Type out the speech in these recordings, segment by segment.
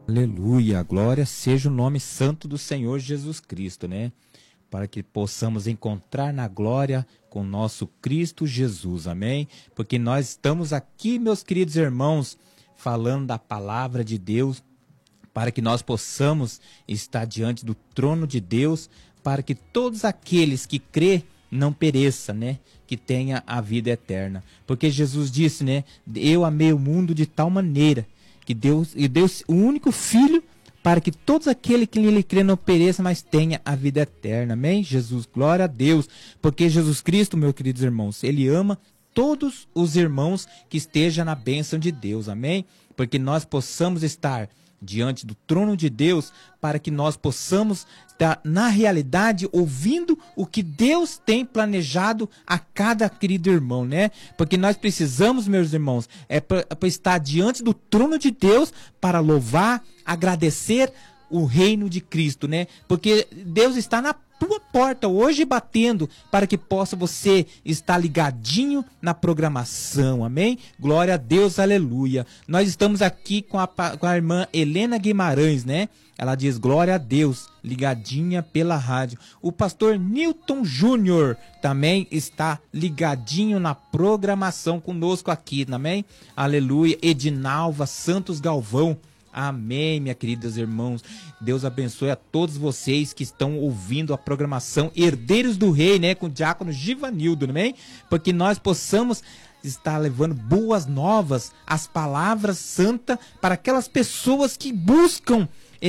Aleluia, glória seja o nome santo do Senhor Jesus Cristo, né? Para que possamos encontrar na glória com nosso Cristo Jesus, amém? Porque nós estamos aqui, meus queridos irmãos, falando da palavra de Deus, para que nós possamos estar diante do trono de Deus, para que todos aqueles que crê não pereça, né? Que tenha a vida eterna. Porque Jesus disse, né? Eu amei o mundo de tal maneira que Deus o único Filho para que todos aqueles que nele crê não pereçam, mas tenha a vida eterna. Amém? Jesus, glória a Deus. Porque Jesus Cristo, meus queridos irmãos, Ele ama todos os irmãos que estejam na bênção de Deus. Amém? Porque nós possamos estar diante do trono de Deus, para que nós possamos estar, na realidade, ouvindo o que Deus tem planejado a cada querido irmão, né? Porque nós precisamos, meus irmãos, para estar diante do trono de Deus, para louvar, agradecer o reino de Cristo, né? Porque Deus está na tua porta hoje batendo, para que possa você estar ligadinho na programação, amém? Glória a Deus, aleluia. Nós estamos aqui com a irmã Helena Guimarães, né? Ela diz glória a Deus, ligadinha pela rádio. O pastor Newton Júnior também está ligadinho na programação conosco aqui, amém? Aleluia. Edinalva Santos Galvão. Amém, minha queridas irmãos. Deus abençoe a todos vocês que estão ouvindo a programação Herdeiros do Rei, né? Com o diácono Givanildo, amém? Porque nós possamos estar levando boas novas, as palavras santas para aquelas pessoas que buscam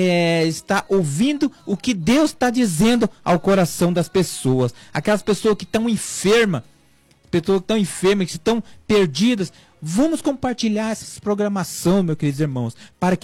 estar ouvindo o que Deus está dizendo ao coração das pessoas. Aquelas pessoas que estão enfermas, que estão perdidas. Vamos compartilhar essa programação, meus queridos irmãos, para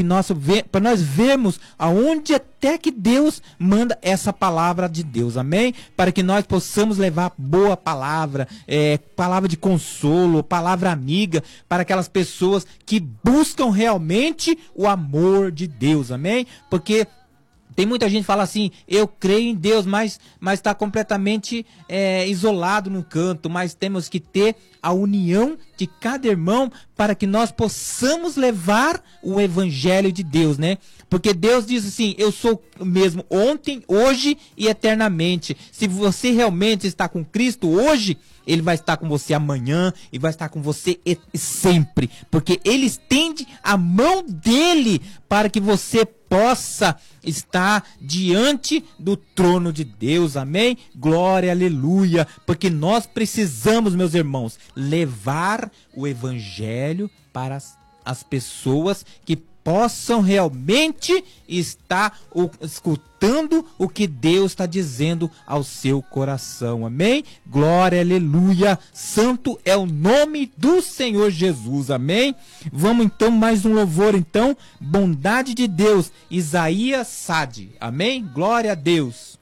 nós vermos aonde até que Deus manda essa palavra de Deus, amém? Para que nós possamos levar boa palavra, palavra de consolo, palavra amiga, para aquelas pessoas que buscam realmente o amor de Deus, amém? Porque tem muita gente que fala assim, eu creio em Deus, mas está completamente isolado no canto. Mas temos que ter a união de cada irmão para que nós possamos levar o evangelho de Deus, né? Porque Deus diz assim, eu sou o mesmo ontem, hoje e eternamente. Se você realmente está com Cristo hoje, Ele vai estar com você amanhã e vai estar com você sempre. Porque Ele estende a mão dEle para que você possa estar diante do trono de Deus, amém? Glória, aleluia, porque nós precisamos, meus irmãos, levar o evangelho para as pessoas que possam realmente estar escutando o que Deus está dizendo ao seu coração, amém? Glória, aleluia, santo é o nome do Senhor Jesus, amém? Vamos então, mais um louvor então, bondade de Deus, Isaías Sade, amém? Glória a Deus.